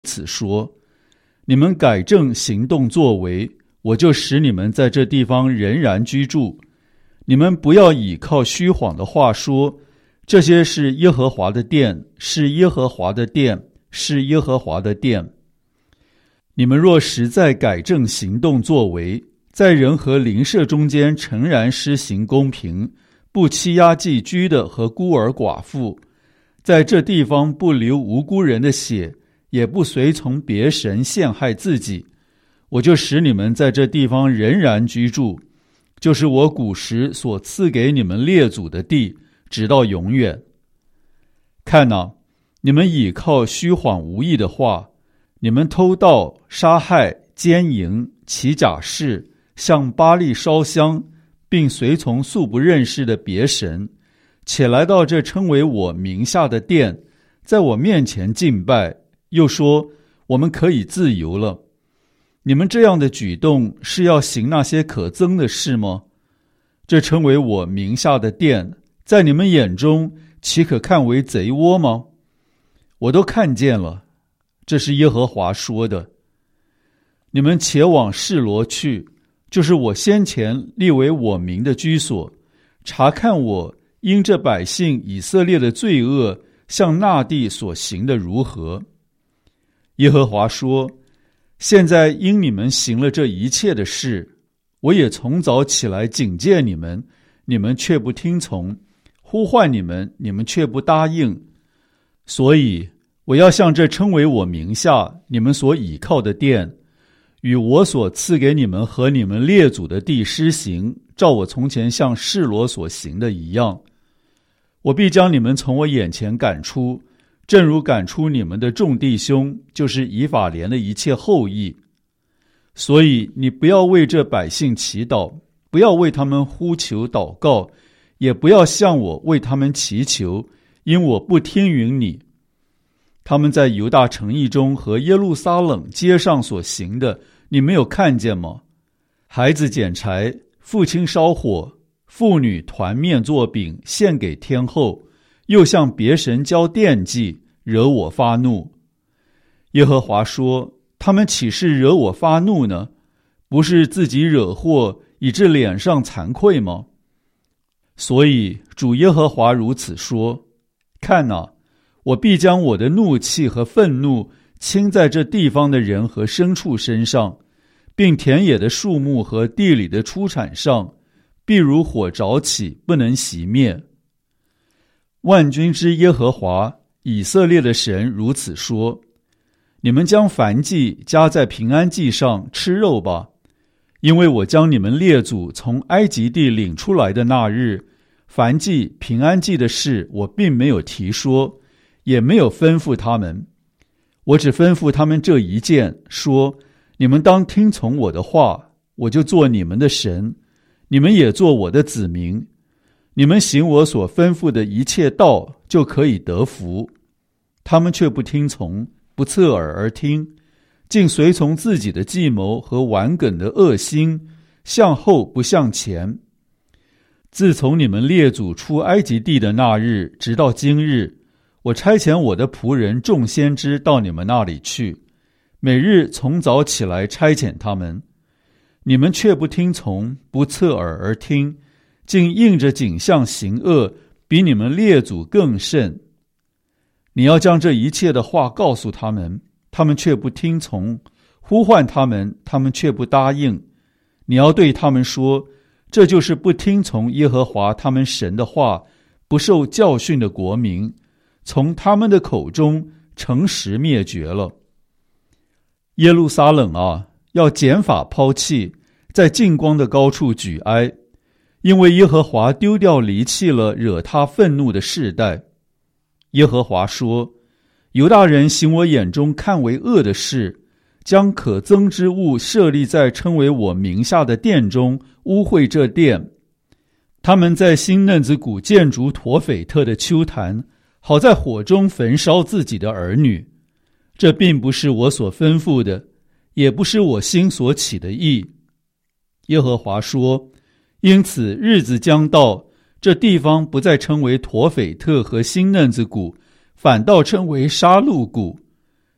此说：你们改正行动作为，我就使你们在这地方仍然居住。你们不要倚靠虚谎的话说，这些是耶和华的殿，是耶和华的殿，是耶和华的殿。你们若实在改正行动作为，在人和邻舍中间诚然施行公平，不欺压寄居的和孤儿寡妇，在这地方不流无辜人的血，也不随从别神陷害自己，我就使你们在这地方仍然居住，就是我古时所赐给你们列祖的地，直到永远。看哪，你们倚靠虚谎无益的话，你们偷盗、杀害、奸淫、起假誓，向巴力烧香，并随从素不认识的别神，且来到这称为我名下的殿，在我面前敬拜，又说我们可以自由了。你们这样的举动是要行那些可憎的事吗？这称为我名下的殿，在你们眼中岂可看为贼窝吗？我都看见了，这是耶和华说的。你们且往示罗去，就是我先前立为我名的居所，查看我因这百姓以色列的罪恶向那地所行的如何。耶和华说：现在因你们行了这一切的事，我也从早起来警戒你们，你们却不听从；呼唤你们，你们却不答应。所以我要向这称为我名下你们所倚靠的殿，与我所赐给你们和你们列祖的地施行，照我从前向示罗所行的一样。我必将你们从我眼前赶出，正如赶出你们的众弟兄，就是以法莲的一切后裔。所以你不要为这百姓祈祷，不要为他们呼求祷告，也不要向我为他们祈求，因我不听允你。他们在犹大城邑中和耶路撒冷街上所行的，你没有看见吗？孩子捡柴，父亲烧火，妇女团面做饼献给天后，又向别神交奠祭，惹我发怒。耶和华说：他们岂是惹我发怒呢？不是自己惹祸，以致脸上惭愧吗？所以主耶和华如此说：看哪，我必将我的怒气和愤怒倾在这地方的人和牲畜身上，并田野的树木和地里的出产上，必如火着起，不能熄灭。万军之耶和华以色列的神如此说：你们将燔祭加在平安祭上吃肉吧，因为我将你们列祖从埃及地领出来的那日，燔祭平安祭的事我并没有提说，也没有吩咐他们。我只吩咐他们这一件，说你们当听从我的话，我就做你们的神，你们也做我的子民。你们行我所吩咐的一切道，就可以得福。他们却不听从，不侧耳而听，竟随从自己的计谋和顽梗的恶心，向后不向前。自从你们列祖出埃及地的那日，直到今日，我差遣我的仆人众先知到你们那里去，每日从早起来差遣他们。你们却不听从，不侧耳而听，竟应着景象行恶，比你们列祖更甚。你要将这一切的话告诉他们，他们却不听从；呼唤他们，他们却不答应。你要对他们说，这就是不听从耶和华他们神的话，不受教训的国民，从他们的口中诚实灭绝了。耶路撒冷啊，要剪发抛弃，在净光的高处举哀，因为耶和华丢掉离弃了惹他愤怒的世代。耶和华说：犹大人行我眼中看为恶的事，将可憎之物设立在称为我名下的殿中，污秽这殿。他们在新嫩子谷建筑陀斐特的丘坛，好在火中焚烧自己的儿女。这并不是我所吩咐的，也不是我心所起的意。耶和华说：因此日子将到，这地方不再称为陀斐特和新嫩子谷，反倒称为杀戮谷，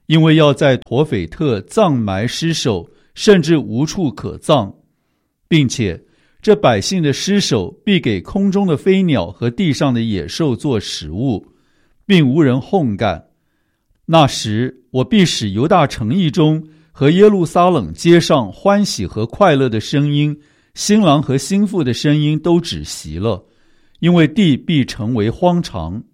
因为要在陀斐特葬埋尸首，甚至无处可葬，并且这百姓的尸首必给空中的飞鸟和地上的野兽做食物，并无人烘干。那时我必使犹大城邑中和耶路撒冷街上欢喜和快乐的声音，新郎和新妇的声音都止息了，因为地必成为荒场。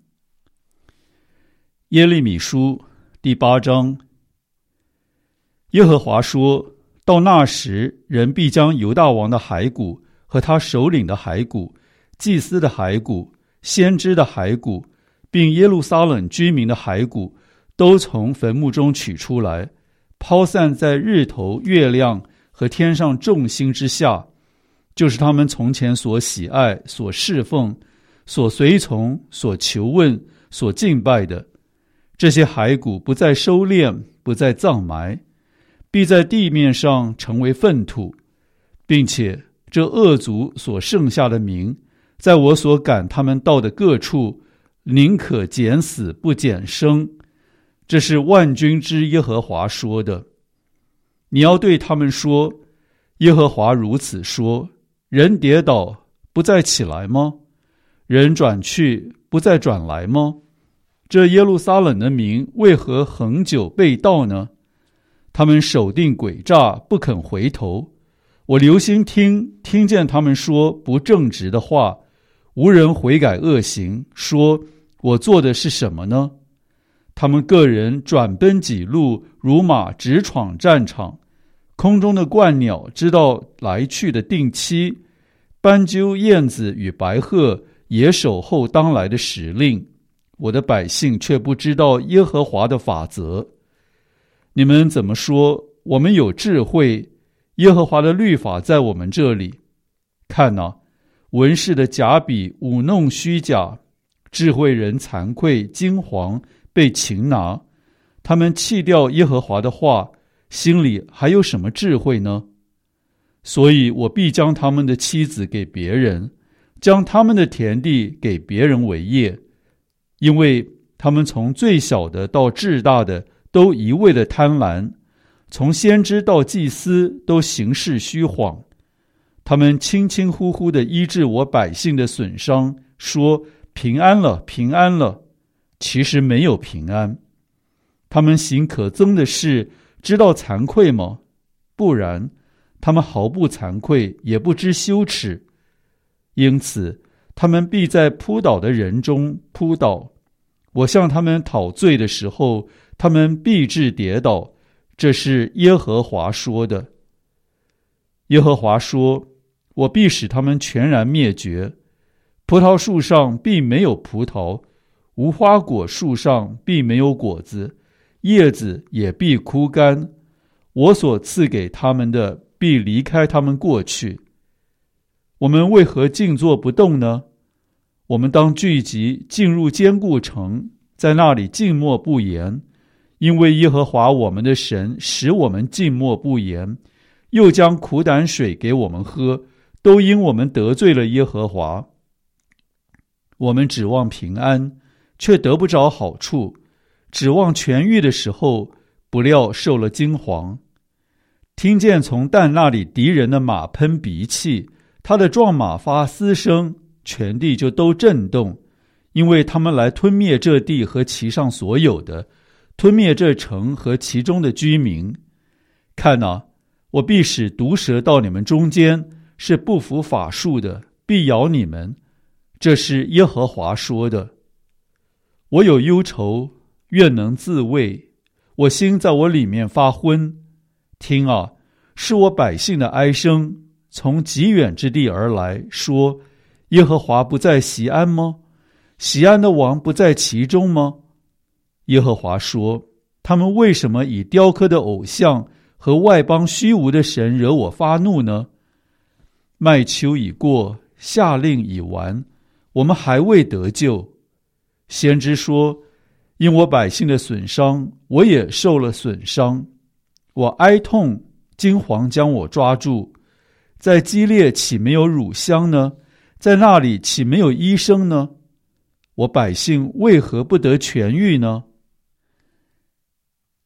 耶利米书第8章。耶和华说，到那时，人必将犹大王的骸骨和他首领的骸骨、祭司的骸骨、先知的骸骨，并耶路撒冷居民的骸骨，都从坟墓中取出来，抛散在日头、月亮和天上众星之下，就是他们从前所喜爱、所侍奉、所随从、所求问、所敬拜的。这些骸骨不再收敛，不再葬埋，必在地面上成为粪土，并且这恶族所剩下的民，在我所赶他们到的各处，宁可减死不减生。这是万军之耶和华说的。你要对他们说，耶和华如此说，人跌倒不再起来吗？人转去不再转来吗？这耶路撒冷的民为何恒久被盗呢？他们守定诡诈，不肯回头。我留心听见他们说不正直的话，无人悔改恶行，说我做的是什么呢？他们个人转奔己路，如马直闯战场。空中的鹳鸟知道来去的定期，斑鸠、燕子与白鹤也守候当来的时令。我的百姓却不知道耶和华的法则。你们怎么说我们有智慧？耶和华的律法在我们这里。看哪，文士的假笔舞弄虚假，智慧人惭愧惊惶，被擒拿。他们弃掉耶和华的话，心里还有什么智慧呢？所以我必将他们的妻子给别人，将他们的田地给别人为业，因为他们从最小的到至大的都一味的贪婪，从先知到祭司都行事虚谎。他们轻轻呼呼地医治我百姓的损伤，说平安了，平安了，其实没有平安。他们行可憎的事，知道惭愧吗？不然，他们毫不惭愧，也不知羞耻。因此，他们必在扑倒的人中扑倒。我向他们讨罪的时候，他们必致跌倒。这是耶和华说的。耶和华说，我必使他们全然灭绝。葡萄树上必没有葡萄，无花果树上必没有果子，叶子也必枯干。我所赐给他们的必离开他们过去。我们为何静坐不动呢？我们当聚集进入坚固城，在那里静默不言，因为耶和华我们的神使我们静默不言，又将苦胆水给我们喝，都因我们得罪了耶和华。我们指望平安，却得不着好处；指望痊愈的时候，不料受了惊惶。听见从但那里敌人的马喷鼻气，他的壮马发嘶声，全地就都震动，因为他们来吞灭这地和其上所有的，吞灭这城和其中的居民。看哪，我必使毒蛇到你们中间，是不服法术的，必咬你们。这是耶和华说的。我有忧愁，愿能自慰，我心在我里面发昏。听啊，是我百姓的哀声，从极远之地而来，说，耶和华不在锡安吗？锡安的王不在其中吗？耶和华说，他们为什么以雕刻的偶像和外邦虚无的神惹我发怒呢？麦秋已过，夏令已完，我们还未得救。先知说，因我百姓的损伤，我也受了损伤。我哀痛，惊惶将我抓住。在基列岂没有乳香呢？在那里岂没有医生呢？我百姓为何不得痊愈呢？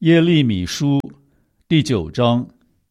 耶利米书第9章。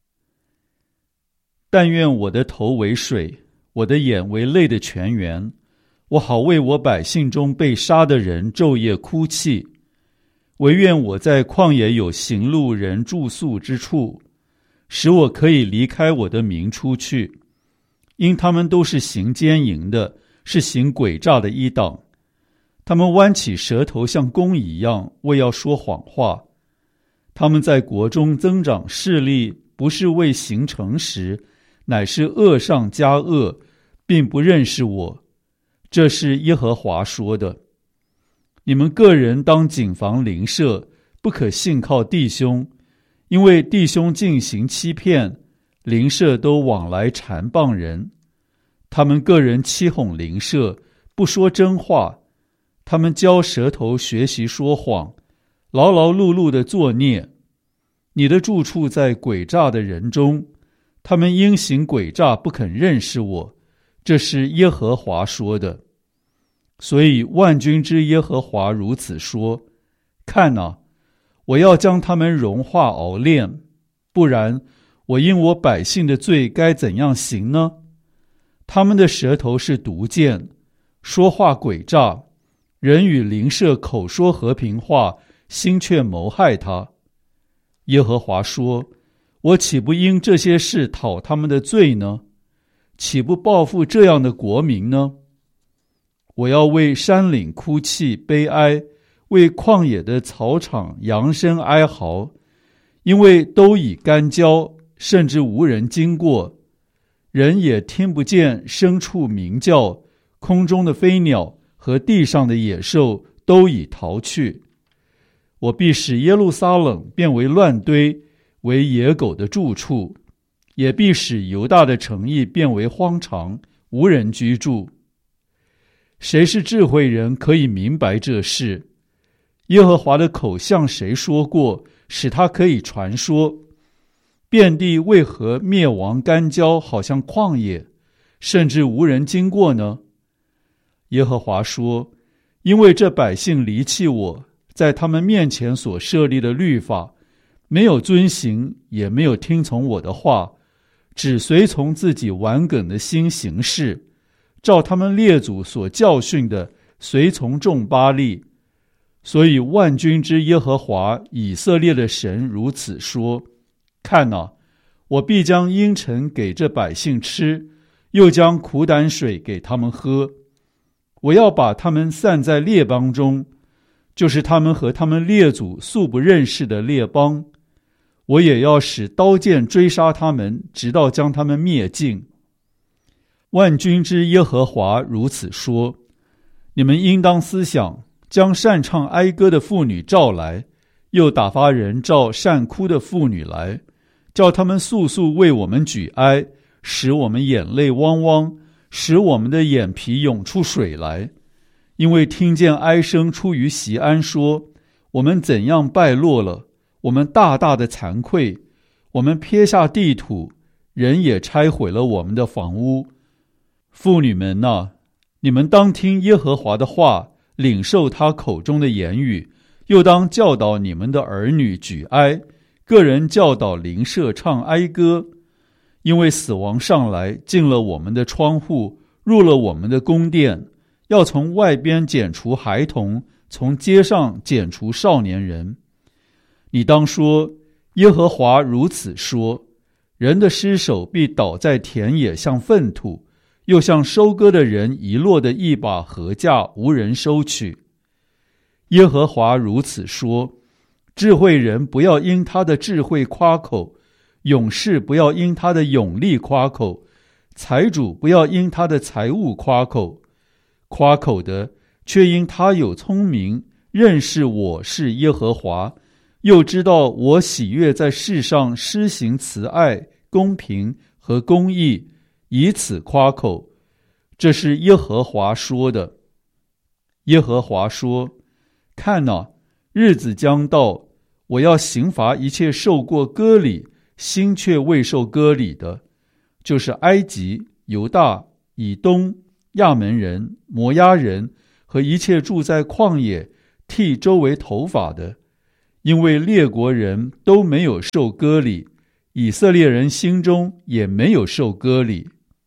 但愿我的头为水，我的眼为泪的泉源，我好为我百姓中被杀的人昼夜哭泣。惟愿我在旷野有行路人住宿之处，使我可以离开我的民出去，因他们都是行奸淫的，是行诡诈的一党。他们弯起舌头像弓一样，为要说谎话。他们在国中增长势力，不是为行诚实，乃是恶上加恶，并不认识我。这是耶和华说的。你们个人当谨防邻舍，不可信靠弟兄，因为弟兄进行欺骗，邻舍都往来缠谤人。他们个人欺哄邻舍，不说真话。他们教舌头学习说谎，劳劳碌碌的作孽。你的住处在诡诈的人中，他们因行诡诈不肯认识我。这是耶和华说的。所以万军之耶和华如此说：看哪，我要将他们融化熬炼，不然我因我百姓的罪该怎样行呢？他们的舌头是毒箭，说话诡诈，人与邻舍口说和平话，心却谋害他。耶和华说：我岂不因这些事讨他们的罪呢？岂不报复这样的国民呢？我要为山岭哭泣悲哀，为旷野的草场扬声哀嚎，因为都已干焦，甚至无人经过，人也听不见牲畜鸣叫，空中的飞鸟和地上的野兽都已逃去。我必使耶路撒冷变为乱堆，为野狗的住处，也必使犹大的城邑变为荒场，无人居住。谁是智慧人，可以明白这事？耶和华的口向谁说过，使他可以传说？遍地为何灭亡干焦，好像旷野，甚至无人经过呢？耶和华说：因为这百姓离弃我，在他们面前所设立的律法，没有遵行，也没有听从我的话，只随从自己顽梗的心行事，照他们列祖所教训的，随从众巴力。所以万军之耶和华以色列的神如此说：看哪，我必将阴沉给这百姓吃，又将苦胆水给他们喝。我要把他们散在列邦中，就是他们和他们列祖素不认识的列邦。我也要使刀剑追杀他们，直到将他们灭尽。万军之耶和华如此说：你们应当思想，将擅唱哀歌的妇女召来，又打发人召善哭的妇女来，叫他们速速为我们举哀，使我们眼泪汪汪，使我们的眼皮涌出水来。因为听见哀声出于锡安，说：我们怎样败落了，我们大大的惭愧，我们撇下地土，人也拆毁了我们的房屋。妇女们哪，你们当听耶和华的话，领受他口中的言语，又当教导你们的儿女举哀，个人教导邻舍唱哀歌。因为死亡上来，进了我们的窗户，入了我们的宫殿，要从外边剪除孩童，从街上剪除少年人。你当说：耶和华如此说：人的尸首必倒在田野，像粪土，又像收割的人遗落的一把禾稼，无人收取。耶和华如此说：智慧人不要因他的智慧夸口，勇士不要因他的勇力夸口，财主不要因他的财物夸口。夸口的却因他有聪明，认识我是耶和华，又知道我喜悦在世上施行慈爱、公平和公义，以此夸口。这是耶和华说的。耶和华说：看哪，日子将到，我要刑罚一切受过割礼，心却未受割礼的，就是埃及、犹大、以东、亚门人、摩押人和一切住在旷野剃周围头发的， 因为列国人都没有受割礼，以色列人心中也没有受割礼。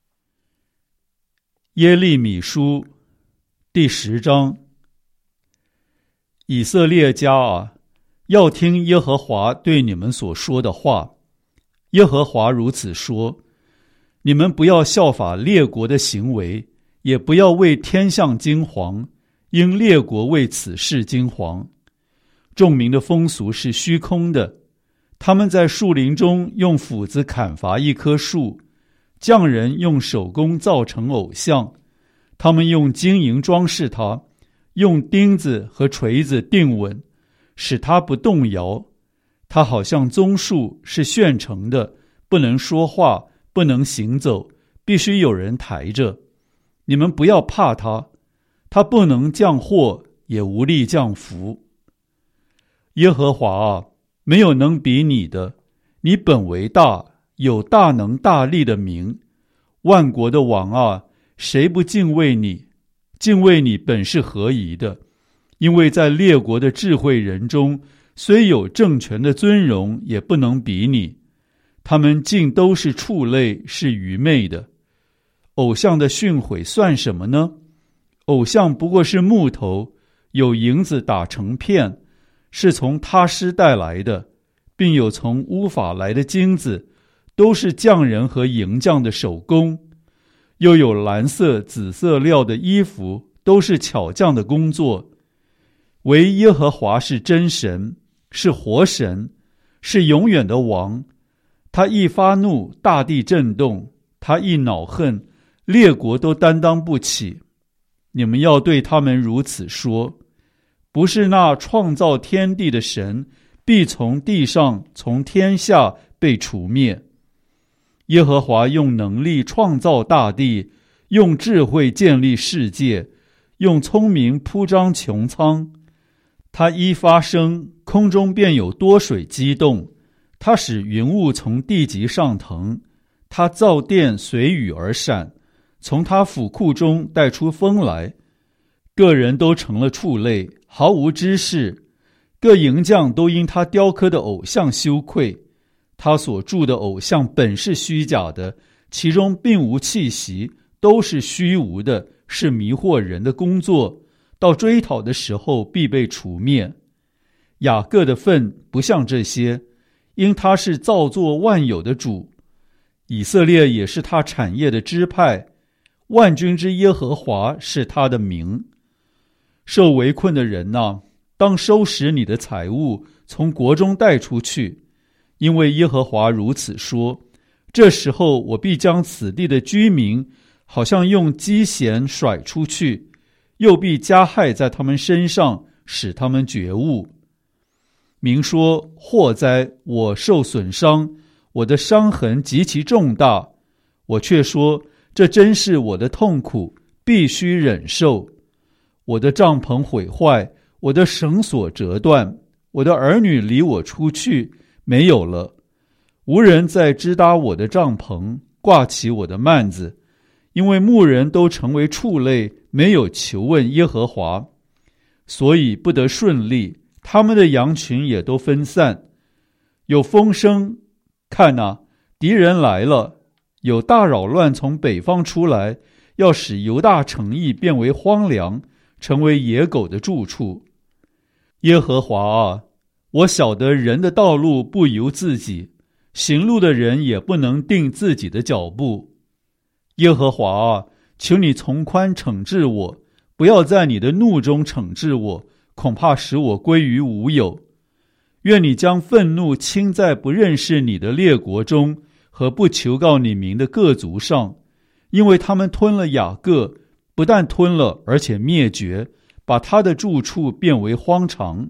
耶利米书第10章。以色列家啊，要听耶和华对你们所说的话。耶和华如此说：你们不要效法列国的行为，也不要为天象惊惶，因列国为此事惊惶。众民的风俗是虚空的，他们在树林中用斧子砍伐一棵树，匠人用手工造成偶像，他们用金银装饰它，用钉子和锤子定稳，使它不动摇。它好像棕树，是现成的，不能说话，不能行走，必须有人抬着。你们不要怕它，它不能降祸，也无力降福。耶和华啊，没有能比你的，你本为大，有大能大力的名。万国的王啊，谁不敬畏你？敬畏你本是合宜的，因为在列国的智慧人中，虽有政权的尊荣，也不能比你。他们尽都是畜类，是愚昧的。偶像的训诲算什么呢？偶像不过是木头，有银子打成片，是从他施带来的，并有从乌法来的金子，都是匠人和银匠的手工。又有蓝色、紫色料的衣服，都是巧匠的工作。唯耶和华是真神，是活神，是永远的王。他一发怒，大地震动；他一恼恨，列国都担当不起。你们要对他们如此说：不是那创造天地的神，必从地上、从天下被除灭。耶和华用能力创造大地，用智慧建立世界，用聪明铺张穹苍。他一发声，空中便有多水激动。他使云雾从地极上腾，他造电随雨而闪，从他府库中带出风来。个人都成了畜类，毫无知识，各银匠都因他雕刻的偶像羞愧。他所铸的偶像本是虚假的，其中并无气息，都是虚无的，是迷惑人的工作，到追讨的时候必被除灭。雅各的份不像这些，因他是造作万有的主。以色列也是他产业的支派，万军之耶和华是他的名。受围困的人哪，当收拾你的财物，从国中带出去。因为耶和华如此说：这时候我必将此地的居民，好像用机弦甩出去，又必加害在他们身上，使他们觉悟。民说：祸哉，我受损伤，我的伤痕极其重大。我却说：这真是我的痛苦，必须忍受。我的帐篷毁坏，我的绳索折断，我的儿女离我出去，没有了。无人再支搭我的帐篷，挂起我的幔子，因为牧人都成为畜类，没有求问耶和华，所以不得顺利，他们的羊群也都分散。有风声，看哪，敌人来了，有大扰乱从北方出来，要使犹大城邑变为荒凉，成为野狗的住处。耶和华啊，我晓得人的道路不由自己，行路的人也不能定自己的脚步。耶和华啊，求你从宽惩治我，不要在你的怒中惩治我，恐怕使我归于无有。愿你将愤怒倾在不认识你的列国中，和不求告你名的各族上，因为他们吞了雅各，不但吞了，而且灭绝，把他的住处变为荒场。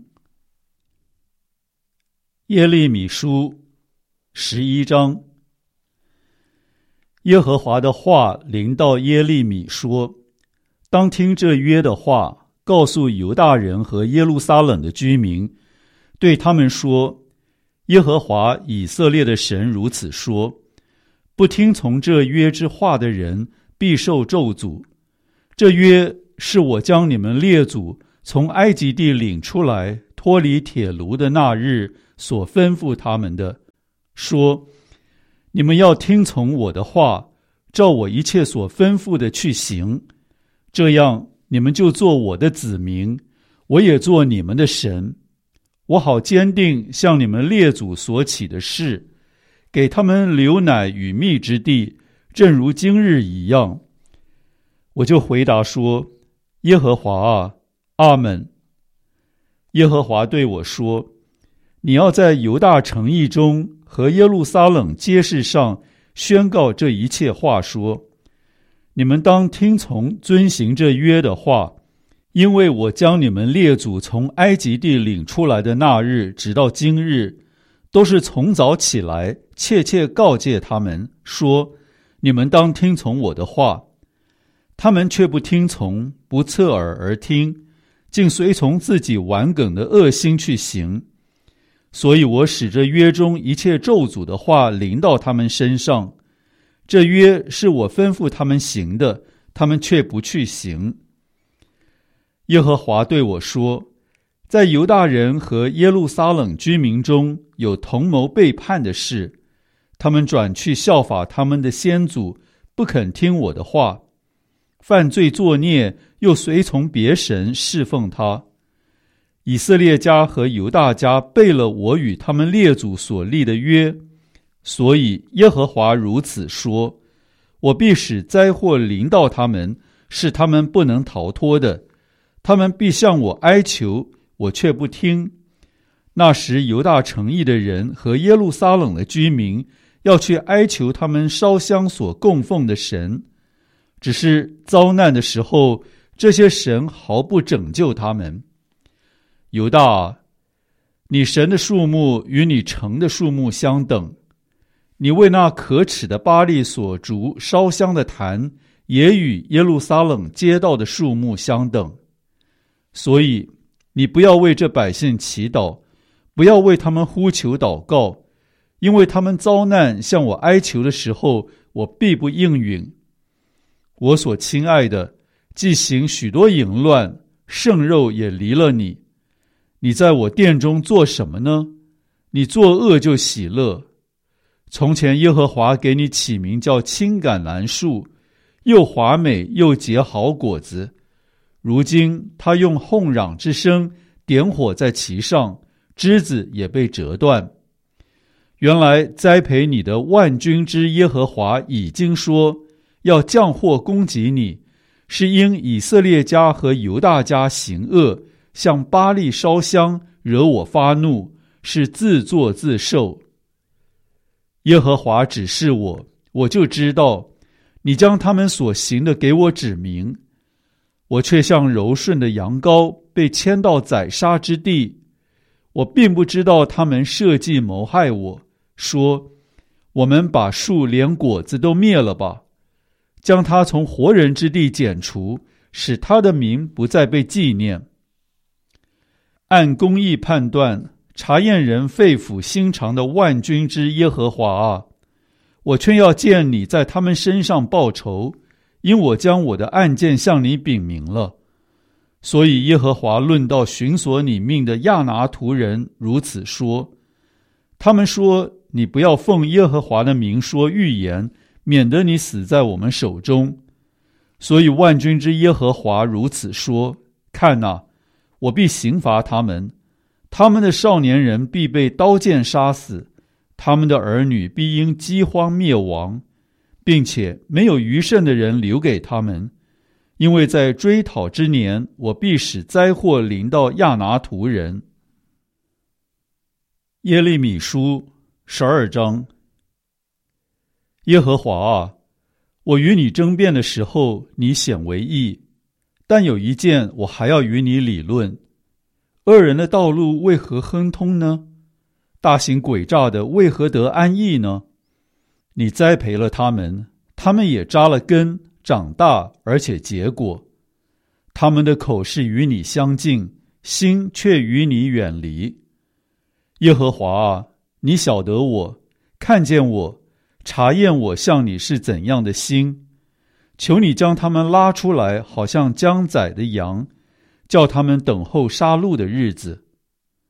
耶利米书11章。耶和华的话临到耶利米说：当听这约的话，告诉犹大人和耶路撒冷的居民，对他们说：耶和华以色列的神如此说：不听从这约之话的人，必受咒诅。这约是我将你们列祖从埃及地领出来， 脱离铁炉的那日所吩咐他们的，说：你们要听从我的话，照我一切所吩咐的去行，这样你们就做我的子民，我也做你们的神。我好坚定向你们列祖所起的誓，给他们流奶与蜜之地，正如今日一样。我就回答说：耶和华啊，阿们。耶和华对我说：你要在犹大城邑中和耶路撒冷街市上宣告这一切话，说：你们当听从遵行这约的话，因为我将你们列祖从埃及地领出来的那日直到今日，都是从早起来切切告诫他们说：你们当听从我的话。他们却不听从，不侧耳而听，竟随从自己顽梗的恶心去行。所以我使这约中一切咒诅的话临到他们身上。这约是我吩咐他们行的，他们却不去行。耶和华对我说：在犹大人和耶路撒冷居民中有同谋背叛的事，他们转去效法他们的先祖，不肯听我的话，犯罪作孽，又随从别神侍奉他。以色列家和犹大家背了我与他们列祖所立的约，所以耶和华如此说：我必使灾祸临到他们，是他们不能逃脱的。他们必向我哀求，我却不听。那时犹大城邑的人和耶路撒冷的居民要去哀求他们烧香所供奉的神，只是遭难的时候，这些神毫不拯救他们。犹大，你神的数目与你城的数目相等，你为那可耻的巴力所筑烧香的坛，也与耶路撒冷街道的数目相等。所以你不要为这百姓祈祷，不要为他们呼求祷告，因为他们遭难向我哀求的时候，我必不应允。我所亲爱的，既行许多淫乱，圣肉也离了你。你在我殿中做什么呢？你作恶就喜乐。从前耶和华给你起名叫青橄榄树，又华美又结好果子。如今他用哄嚷之声点火在其上，枝子也被折断。原来栽培你的万军之耶和华已经说，要降祸攻击你，是因以色列家和犹大家行恶，向巴力烧香，惹我发怒，是自作自受。耶和华指示我，我就知道，你将他们所行的给我指明。我却像柔顺的羊羔，被牵到宰杀之地。我并不知道他们设计谋害我，说：我们把树连果子都灭了吧，将他从活人之地剪除，使他的名不再被纪念。按公义判断，查验人肺腑心肠的万军之耶和华啊，我却要见你在他们身上报仇，因我将我的案件向你禀明了。所以耶和华论到寻索你命的亚拿图人如此说：他们说，你不要奉耶和华的名说预言，免得你死在我们手中。所以万军之耶和华如此说：看哪，我必刑罚他们，他们的少年人必被刀剑杀死，他们的儿女必因饥荒灭亡，并且没有余剩的人留给他们。因为在追讨之年，我必使灾祸临到亚拿图人。耶利米书12章。耶和华啊，我与你争辩的时候，你显为义，但有一件我还要与你理论：恶人的道路为何亨通呢？大行诡诈的为何得安逸呢？你栽培了他们，他们也扎了根，长大而且结果。他们的口是与你相近，心却与你远离。耶和华啊，你晓得我，看见我，查验我向你是怎样的心。求你将他们拉出来，好像将宰的羊，叫他们等候杀戮的日子。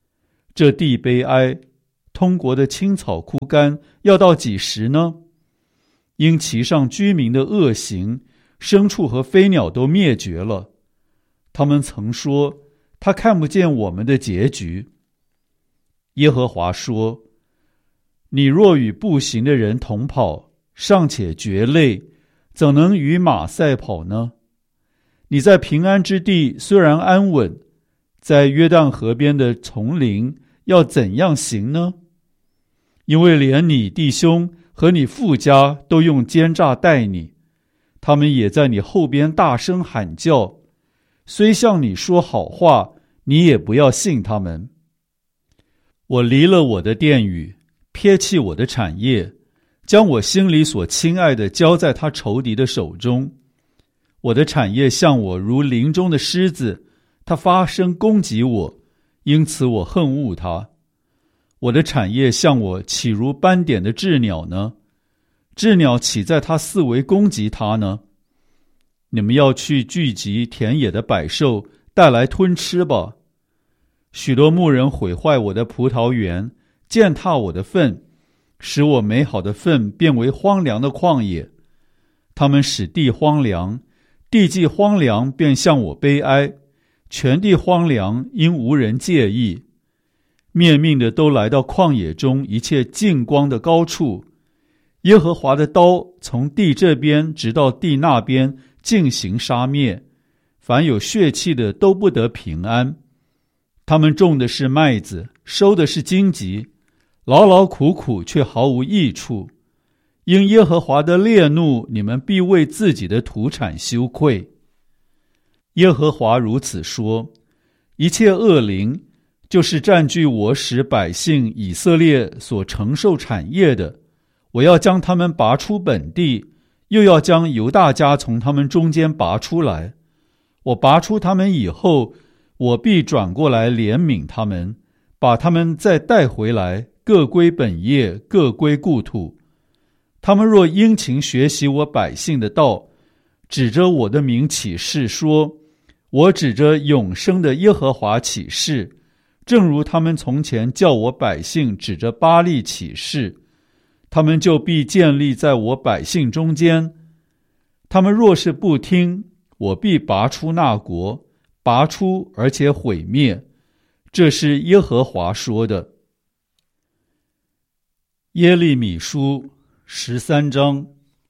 这地悲哀，通国的青草枯干，要到几时呢？因其上居民的恶行，牲畜和飞鸟都灭绝了。他们曾说，他看不见我们的结局。耶和华说，你若与步行的人同跑，尚且觉累，怎能与马赛跑呢？你在平安之地虽然安稳，在约旦河边的丛林要怎样行呢？因为连你弟兄和你父家都用奸诈待你，他们也在你后边大声喊叫，虽向你说好话，你也不要信他们。我离了我的殿宇，撇弃我的产业，将我心里所亲爱的交在他仇敌的手中。我的产业向我如林中的狮子，他发声攻击我，因此我恨恶他。我的产业向我岂如斑点的鸷鸟呢？鸷鸟岂在他四围攻击他呢？你们要去聚集田野的百兽，带来吞吃吧。许多牧人毁坏我的葡萄园，践踏我的粪，使我美好的粪变为荒凉的旷野。他们使地荒凉，地既荒凉，便向我悲哀，全地荒凉，因无人介意。灭命的都来到旷野中一切净光的高处，耶和华的刀从地这边直到地那边进行杀灭，凡有血气的都不得平安。他们种的是麦子，收的是荆棘，劳劳苦苦却毫无益处。因耶和华的烈怒，你们必为自己的土产羞愧。耶和华如此说，一切恶灵，就是占据我使百姓以色列所承受产业的，我要将他们拔出本地，又要将犹大家从他们中间拔出来。我拔出他们以后，我必转过来怜悯他们，把他们再带回来，各归本业，各归故土。他们若殷勤学习我百姓的道，指着我的名起誓说，我指着永生的耶和华起誓，正如他们从前叫我百姓指着巴力起誓，他们就必建立在我百姓中间。他们若是不听，我必拔出那国，拔出而且毁灭。这是耶和华说的。耶利米书13章。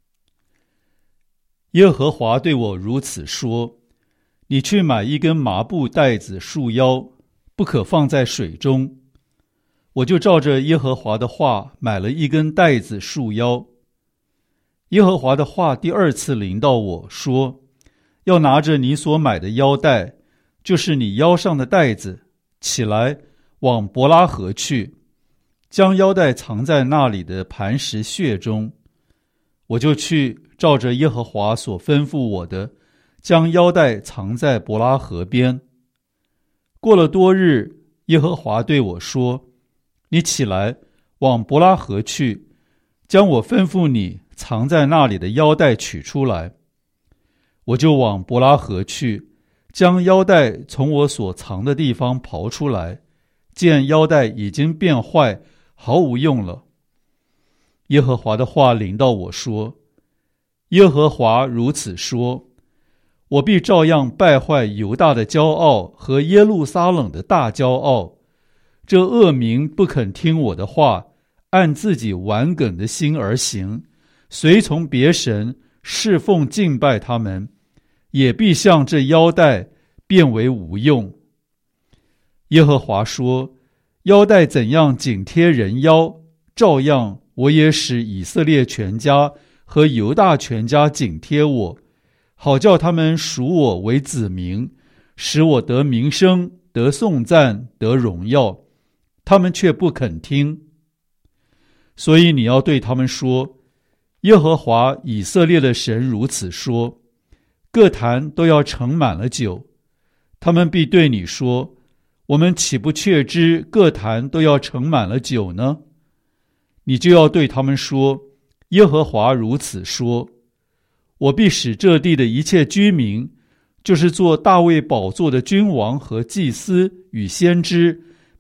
耶和华对我如此说，你去买一根麻布带子束腰，不可放在水中。我就照着耶和华的话买了一根带子束腰。耶和华的话第二次临到我说，要拿着你所买的腰带，就是你腰上的带子，起来往伯拉河去，将腰带藏在那里的磐石穴中。我就去照着耶和华所吩咐我的，将腰带藏在伯拉河边。过了多日，耶和华对我说，你起来往伯拉河去，将我吩咐你藏在那里的腰带取出来。我就往伯拉河去，将腰带从我所藏的地方刨出来，见腰带已经变坏，毫无用了。耶和华的话临到我说，耶和华如此说，我必照样败坏犹大的骄傲和耶路撒冷的大骄傲。这恶民不肯听我的话，按自己顽梗的心而行，随从别神，侍奉敬拜他们，也必像这腰带变为无用。耶和华说，腰带怎样紧贴人腰，照样我也使以色列全家和犹大全家紧贴我，好叫他们属我为子民，使我得名声，得颂赞，得荣耀。他们却不肯听。所以你要对他们说，耶和华以色列的神如此说，各坛都要盛满了酒。他们必对你说，我们岂不确知各坛都要盛满了酒呢？你就要对他们说，耶和华如此说，我必使这地的一切居民，就是做大卫宝座的君王和祭司与先知，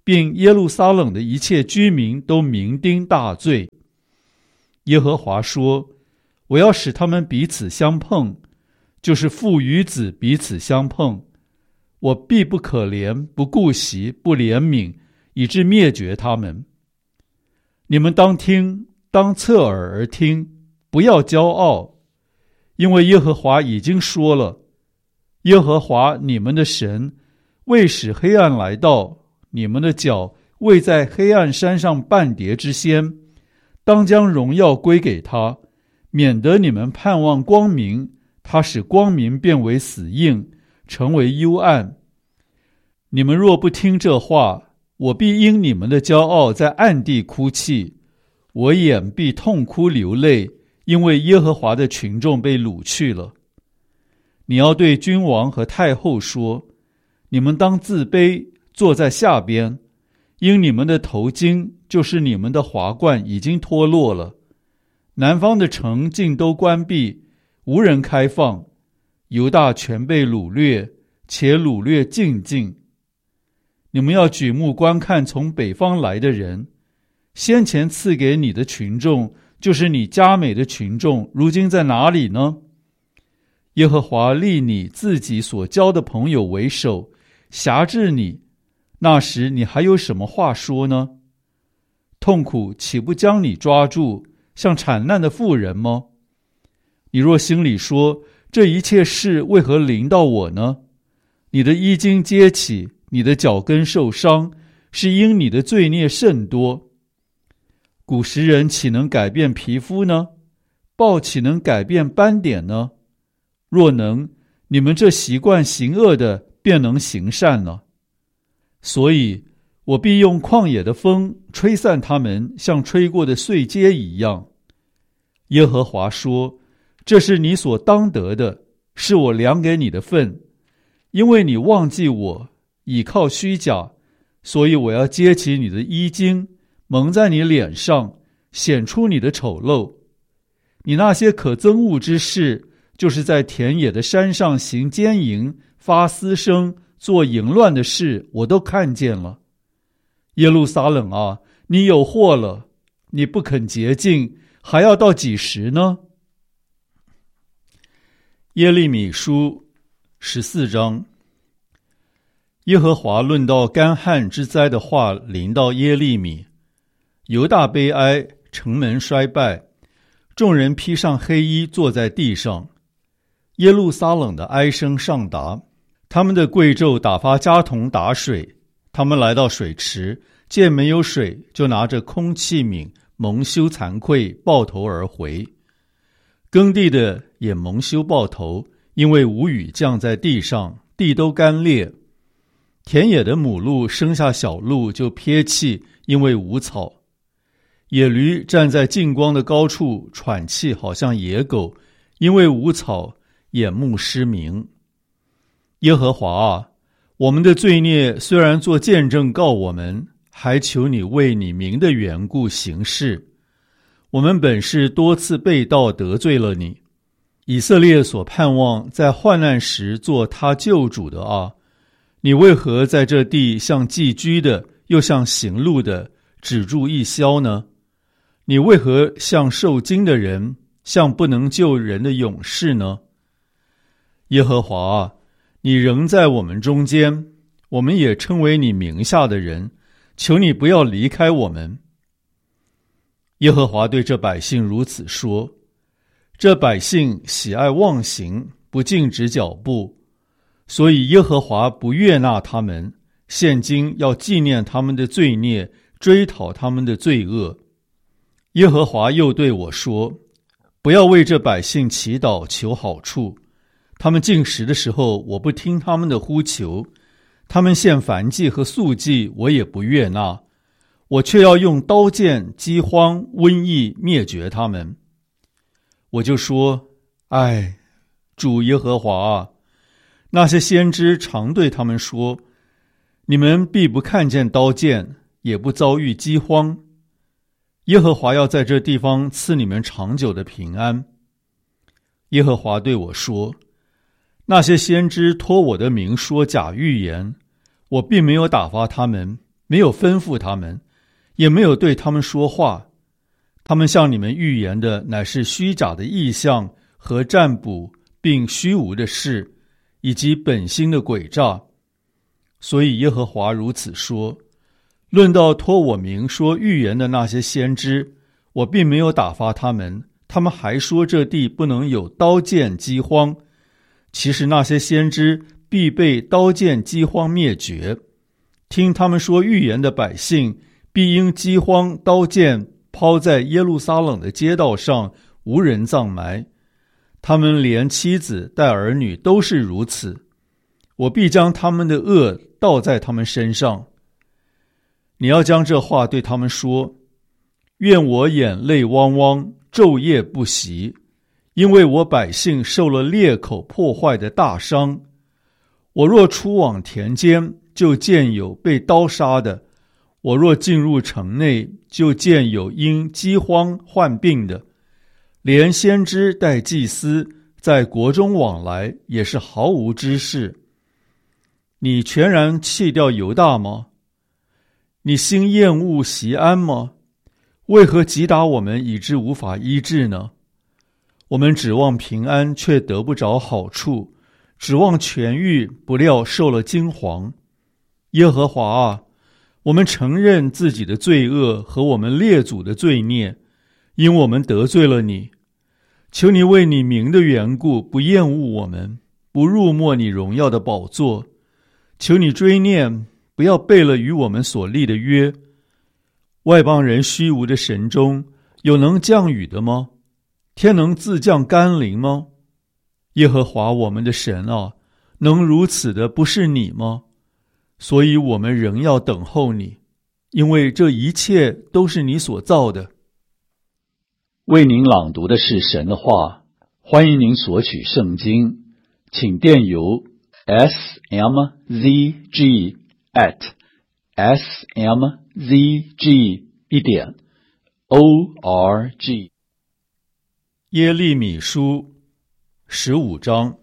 并耶路撒冷的一切居民都酩酊大醉。耶和华说，我要使他们彼此相碰，就是父与子彼此相碰，我必不可怜，不顾惜，不怜悯，以致灭绝他们。你们当听，当侧耳而听，不要骄傲，因为耶和华已经说了，耶和华你们的神未使黑暗来到，你们的脚未在黑暗山上半跌之先，当将荣耀归给他，免得你们盼望光明，他使光明变为死印，成为幽暗。你们若不听这话，我必因你们的骄傲在暗地哭泣，我眼必痛哭流泪，因为耶和华的群众被掳去了。你要对君王和太后说，你们当自卑，坐在下边，因你们的头巾，就是你们的华冠，已经脱落了。南方的城尽都关闭，无人开放，犹大全被掳掠，且掳掠尽尽。你们要举目观看从北方来的人，先前赐给你的群众，就是你佳美的群众，如今在哪里呢？耶和华立你自己所交的朋友为首，辖制你，那时你还有什么话说呢？痛苦岂不将你抓住，像产难的妇人吗？你若心里说，这一切事为何临到我呢？你的衣襟揭起，你的脚跟受伤，是因你的罪孽甚多。古时人岂能改变皮肤呢？豹岂能改变斑点呢？若能，你们这习惯行恶的便能行善了。所以我必用旷野的风吹散他们，像吹过的碎秸一样。耶和华说，这是你所当得的，是我量给你的份。因为你忘记我，倚靠虚假，所以我要揭起你的衣襟，蒙在你脸上，显出你的丑陋。你那些可憎恶之事，就是在田野的山上行奸淫，发私声，做淫乱的事，我都看见了。耶路撒冷啊，你有祸了，你不肯洁净，还要到几时呢？耶利米书14章。耶和华论到干旱之灾的话临到耶利米，犹大悲哀，城门衰败，众人披上黑衣坐在地上。耶路撒冷的哀声上达，他们的贵胄打发家童打水，他们来到水池，见没有水，就拿着空器皿，蒙羞惭愧，抱头而回。耕地的也蒙羞抱头，因为无雨降在地上，地都干裂。田野的母鹿生下小鹿就撇弃，因为无草。野驴站在近光的高处喘气，好像野狗，因为无草，眼目失明。耶和华啊，我们的罪孽虽然做见证告我们，还求你为你名的缘故行事。我们本是多次背道得罪了你。以色列所盼望在患难时做他救主的啊，你为何在这地像寄居的，又像行路的，止住一宵呢？你为何像受惊的人，像不能救人的勇士呢？耶和华啊，你仍在我们中间，我们也称为你名下的人，求你不要离开我们。耶和华对这百姓如此说，这百姓喜爱妄行，不禁止脚步，所以耶和华不悦纳他们，现今要纪念他们的罪孽，追讨他们的罪恶。耶和华又对我说，不要为这百姓祈祷求好处，他们进食的时候，我不听他们的呼求，他们献燔祭和素祭，我也不悦纳，我却要用刀剑、饥荒、瘟疫灭绝他们。我就说，唉，主耶和华啊，那些先知常对他们说，你们必不看见刀剑，也不遭遇饥荒。耶和华要在这地方赐你们长久的平安。耶和华对我说，那些先知托我的名说假预言，我并没有打发他们， 没有吩咐他们，也没有对他们说话。他们向你们预言的乃是虚假的异象和占卜，并虚无的事，以及本心的诡诈。所以耶和华如此说：论到托我名说预言的那些先知，我并没有打发他们，他们还说这地不能有刀剑饥荒。其实那些先知必被刀剑饥荒灭绝。听他们说预言的百姓，必因饥荒刀剑抛在耶路撒冷的街道上，无人葬埋。他们连妻子带儿女都是如此。我必将他们的恶倒在他们身上。你要将这话对他们说：愿我眼泪汪汪，昼夜不息，因为我百姓受了裂口破坏的大伤。我若出往田间，就见有被刀杀的；我若进入城内，就见有因饥荒患病的。连先知带祭司在国中往来，也是毫无知识。你全然弃掉犹大吗？你心厌恶锡安吗？为何击打我们，以致无法医治呢？我们指望平安，却得不着好处；指望痊愈，不料受了惊惶。耶和华啊，我们承认自己的罪恶和我们列祖的罪孽，因我们得罪了你。求你为你名的缘故，不厌恶我们，不辱没你荣耀的宝座。求你追念，不要背了与我们所立的约。外邦人虚无的神中，有能降雨的吗？天能自降甘霖吗？耶和华我们的神啊，能如此的不是你吗？所以我们仍要等候你，因为这一切都是你所造的。 为您朗读的是神的话，欢迎您索取圣经，请电邮 smzg@smzg.org。 耶利米书15章。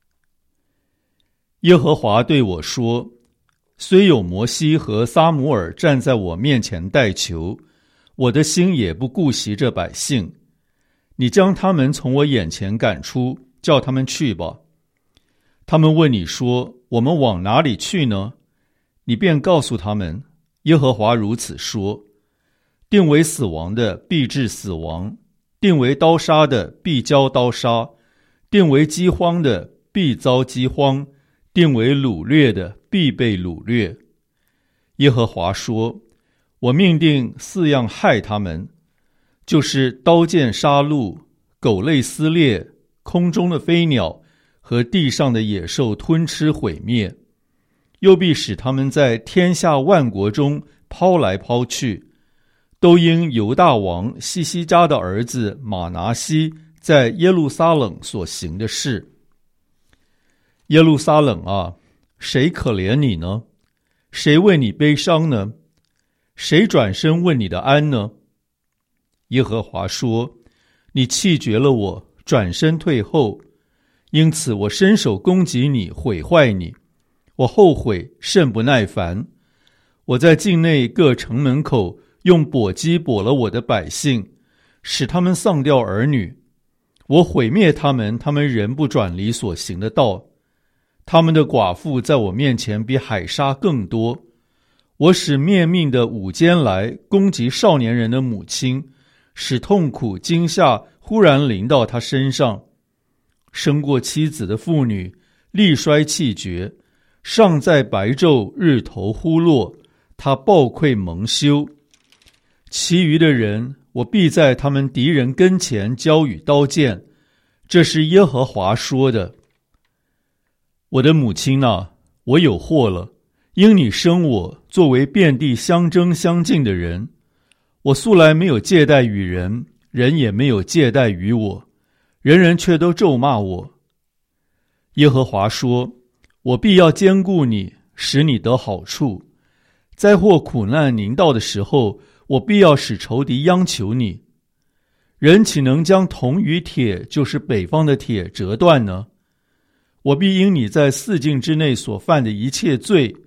耶和华对我说：虽有摩西和撒母耳站在我面前代求，我的心也不顾惜这百姓。你将他们从我眼前赶出，叫他们去吧。他们问你说：我们往哪里去呢？你便告诉他们：耶和华如此说：定为死亡的必致死亡，定为刀杀的必遭刀杀，定为饥荒的必遭饥荒，定为掳掠的必被掳掠。耶和华说：我命定4样害他们，就是刀剑杀戮、狗类撕裂、空中的飞鸟和地上的野兽吞吃毁灭。又必使他们在天下万国中抛来抛去，都因犹大王西西家的儿子马拿西在耶路撒冷所行的事。耶路撒冷啊，谁可怜你呢？谁为你悲伤呢？谁转身问你的安呢？耶和华说：你弃绝了我，转身退后，因此我伸手攻击你，毁坏你。我后悔，甚不耐烦。我在境内各城门口用簸箕簸了我的百姓，使他们丧掉儿女。我毁灭他们，他们仍不转离所行的道。他们的寡妇在我面前比海沙更多。我使灭命的午间来攻击少年人的母亲，使痛苦惊吓忽然临到他身上。生过妻子的妇女力衰气绝，尚在白昼日头忽落，他暴愧蒙羞。其余的人，我必在他们敌人跟前交与刀剑。这是耶和华说的。我的母亲啊，我有祸了，因你生我作为遍地相争相竞的人。我素来没有借贷与人，人也没有借贷于我，人人却都咒骂我。耶和华说：我必要兼顾你，使你得好处。灾祸苦难临到的时候，我必要使仇敌央求你。人岂能将铜与铁，就是北方的铁，折断呢？我必因你在4境之内所犯的一切罪，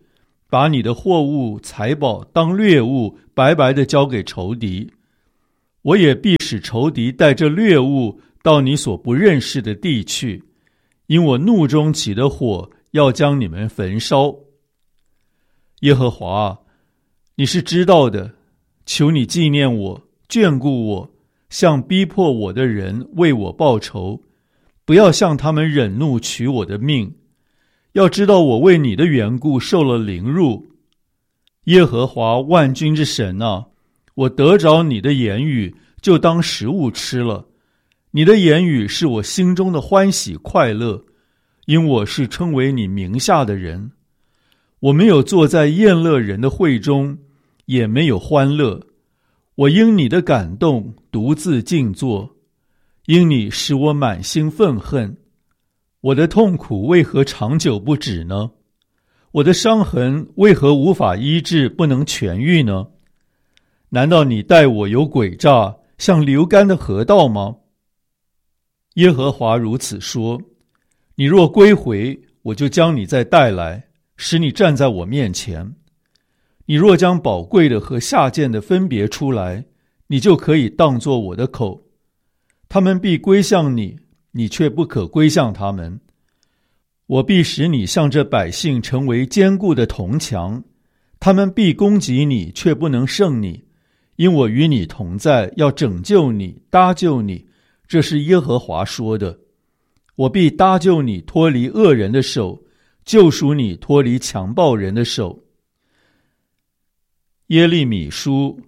把你的货物财宝当掠物白白地交给仇敌。我也必使仇敌带着掠物到你所不认识的地去，因我怒中起的火要将你们焚烧。耶和华，你是知道的，求你纪念我，眷顾我，向逼迫我的人为我报仇，不要向他们忍怒取我的命。要知道我为你的缘故受了凌辱。耶和华万军之神啊，我得着你的言语，就当食物吃了。你的言语是我心中的欢喜快乐，因我是称为你名下的人。我没有坐在宴乐人的会中，也没有欢乐。我因你的感动独自静坐，因你使我满心愤恨。我的痛苦为何长久不止呢？我的伤痕为何无法医治，不能痊愈呢？难道你待我有诡诈，像流干的河道吗？耶和华如此说：你若归回，我就将你再带来，使你站在我面前。你若将宝贵的和下贱的分别出来，你就可以当作我的口。他们必归向你，你却不可归向他们。我必使你向这百姓成为坚固的铜墙，他们必攻击你，却不能胜你，因我与你同在，要拯救你，搭救你。这是耶和华说的。我必搭救你脱离恶人的手，救赎你脱离强暴人的手。耶利米书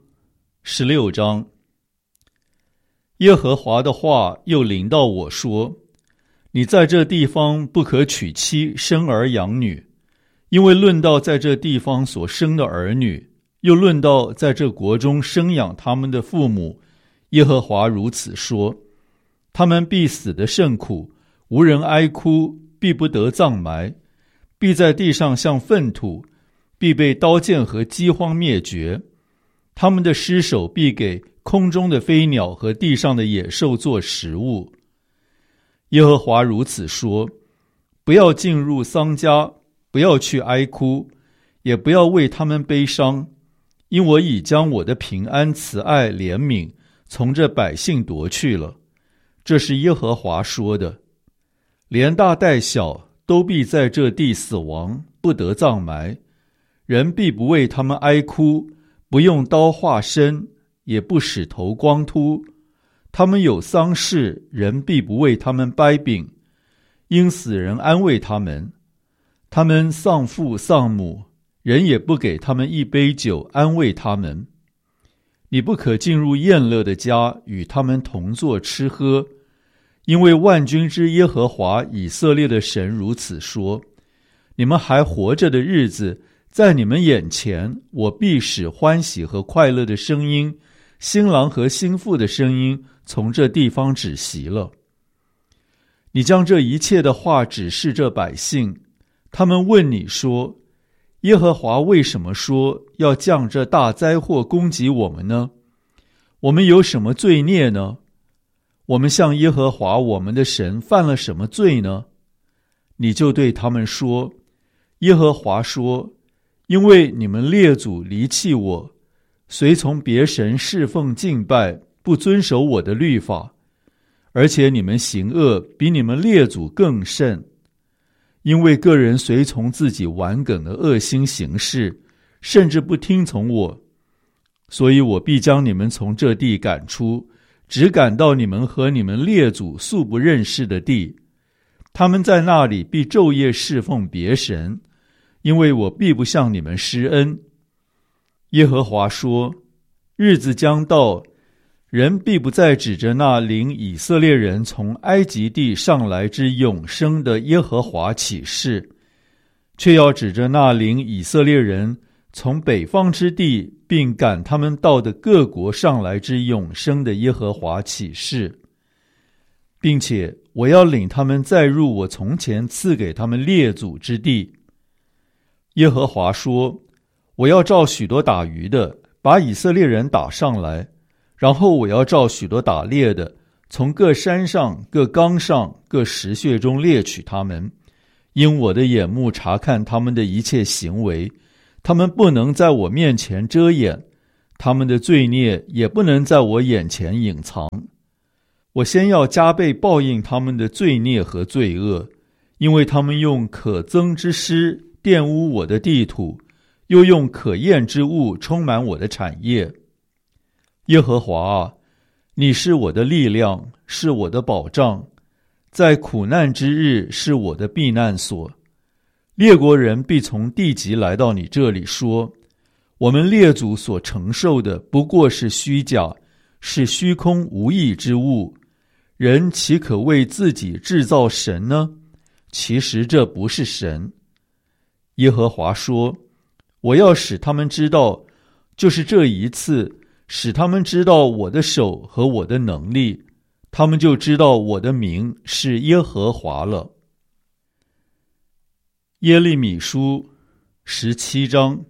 16章。耶和华的话又临到我说：你在这地方不可娶妻生儿养女，因为论到在这地方所生的儿女，又论到在这国中生养他们的父母，耶和华如此说：他们必死得甚苦，无人哀哭，必不得葬埋，必在地上像粪土，必被刀剑和饥荒灭绝。他们的尸首必给空中的飞鸟和地上的野兽做食物。耶和华如此说：不要进入丧家，不要去哀哭，也不要为他们悲伤，因我已将我的平安、慈爱、怜悯从这百姓夺去了。这是耶和华说的。连大带小都必在这地死亡，不得葬埋。人必不为他们哀哭，不用刀划身，也不使头光秃。他们有丧事，人必不为他们掰饼，因死人安慰他们。他们丧父丧母，人也不给他们一杯酒安慰他们。你不可进入宴乐的家，与他们同坐吃喝，因为万军之耶和华以色列的神如此说：你们还活着的日子，在你们眼前，我必使欢喜和快乐的声音，新郎和新妇的声音从这地方止息了。你将这一切的话指示这百姓，他们问你说：耶和华为什么说要降这大灾祸攻击我们呢？我们有什么罪孽呢？我们向耶和华我们的神犯了什么罪呢？你就对他们说：耶和华说，因为你们列祖离弃我，随从别神侍奉敬拜，不遵守我的律法，而且你们行恶比你们列祖更甚，因为个人随从自己顽梗的恶心行事，甚至不听从我，所以我必将你们从这地赶出，只赶到你们和你们列祖素不认识的地。他们在那里必昼夜侍奉别神，因为我必不向你们施恩。耶和华说：日子将到，人必不再指着那领以色列人从埃及地上来之永生的耶和华起誓，却要指着那领以色列人从北方之地并赶他们到的各国上来之永生的耶和华起誓，并且我要领他们再入我从前赐给他们列祖之地。耶和华说：我要召许多打鱼的，把以色列人打上来，然后我要召许多打猎的，从各山上、各冈上、各石穴中猎取他们，因我的眼目查看他们的一切行为， 他们不能在我面前遮掩，他们的罪孽也不能在我眼前隐藏。我先要加倍报应他们的罪孽和罪恶，因为他们用可憎之失玷污我的地土，又用可厌之物充满我的产业。耶和华啊，你是我的力量，是我的保障，在苦难之日是我的避难所。列国人必从地极来到你这里说，我们列祖所承受的不过是虚假，是虚空无益之物，人岂可为自己制造神呢？其实这不是神。耶和华说，我要使他们知道，就是这一次，使他们知道我的手和我的能力，他们就知道我的名是耶和华了。耶利米书17章。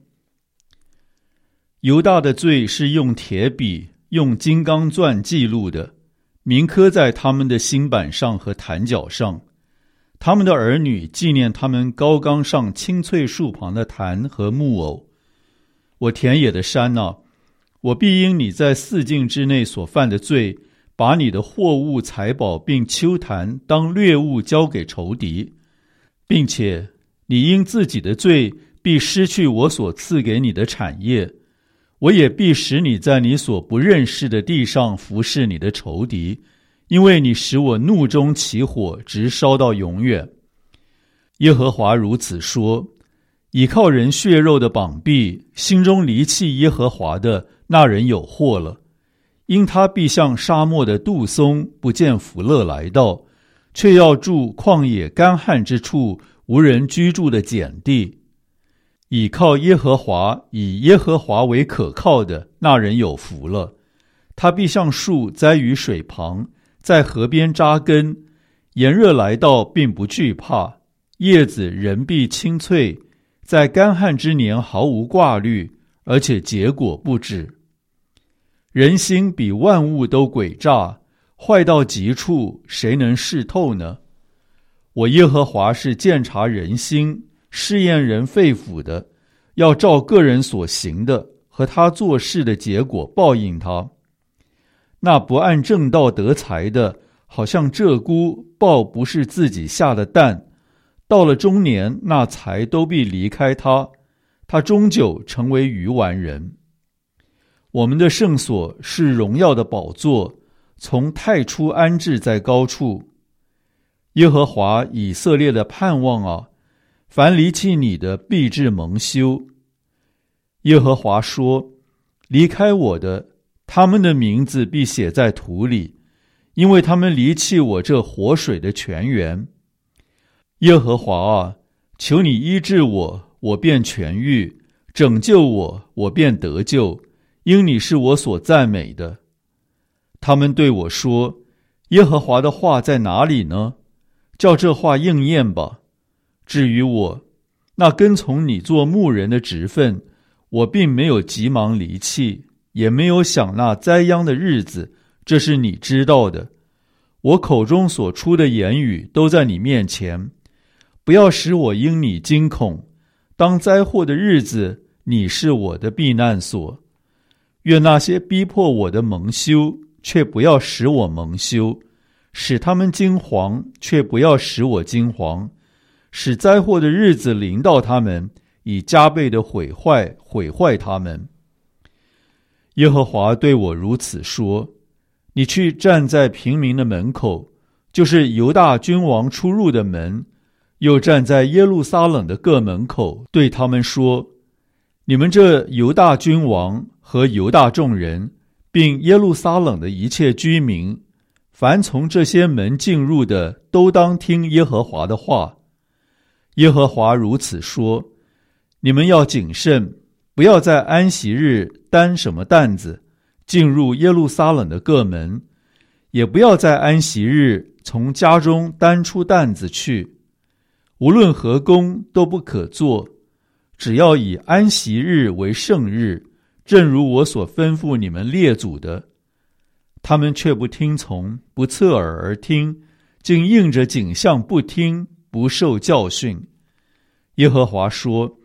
犹大的罪是用铁笔、用金刚钻记录的，铭刻在他们的心板上和坛角上。他们的儿女纪念他们高冈上青翠树旁的坛和木偶。我田野的山啊，我必因你在4境之内所犯的罪，把你的货物财宝并丘坛当掠物交给仇敌，并且你因自己的罪必失去我所赐给你的产业，我也必使你在你所不认识的地上服侍你的仇敌，因为你使我怒中起火，直烧到永远。耶和华如此说，倚靠人血肉的膀臂，心中离弃耶和华的，那人有祸了。因他必像沙漠的杜松，不见福乐来到，却要住旷野干旱之处，无人居住的碱地。倚靠耶和华，以耶和华为可靠的，那人有福了。他必像树栽于水旁，在河边扎根，炎热来到并不惧怕，叶子仍必青翠，在干旱之年毫无挂虑，而且结果不止。人心比万物都诡诈，坏到极处，谁能识透呢？我耶和华是鉴察人心，试验人肺腑的，要照个人所行的和他做事的结果报应他。那不按正道得财的，好像鹧鸪抱不是自己下的蛋，到了中年，那财都必离开他，他终究成为愚顽人。我们的圣所是荣耀的宝座，从太初安置在高处。耶和华以色列的盼望啊，凡离弃你的必致蒙羞。耶和华说，离开我的，他们的名字必写在土里，因为他们离弃我这活水的泉源。耶和华啊，求你医治我，我便痊愈；拯救我，我便得救，因你是我所赞美的。他们对我说，耶和华的话在哪里呢？叫这话应验吧。至于我，那跟从你做牧人的职分，我并没有急忙离弃，也没有想那灾殃的日子，这是你知道的。我口中所出的言语都在你面前，不要使我因你惊恐。当灾祸的日子，你是我的避难所。愿那些逼迫我的蒙羞，却不要使我蒙羞；使他们惊惶，却不要使我惊惶；使灾祸的日子临到他们，以加倍的毁坏他们。耶和华对我如此说，你去站在平民的门口，就是犹大君王出入的门，又站在耶路撒冷的各门口，对他们说，你们这犹大君王和犹大众人，并耶路撒冷的一切居民，凡从这些门进入的，都当听耶和华的话。耶和华如此说，你们要谨慎，不要在安息日担什么担子进入耶路撒冷的各门，也不要在安息日从家中担出担子去。无论何工都不可做，只要以安息日为圣日，正如我所吩咐你们列祖的。他们却不听从，不侧耳而听，竟应着景象不听，不受教训。耶和华说，